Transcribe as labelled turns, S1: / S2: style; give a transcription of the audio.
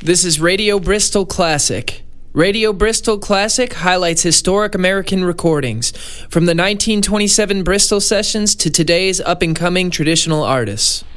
S1: This is Radio Bristol Classic. Radio Bristol Classic highlights historic American recordings, from the 1927 Bristol sessions to today's up-and-coming traditional artists.